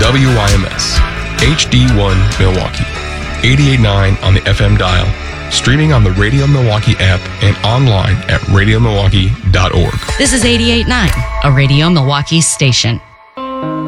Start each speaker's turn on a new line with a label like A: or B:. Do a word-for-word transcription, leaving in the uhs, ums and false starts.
A: W I M S, H D one Milwaukee, eighty-eight point nine on the F M dial, streaming on the Radio Milwaukee app and online at radio milwaukee dot org.
B: This is eighty-eight point nine, a Radio Milwaukee station.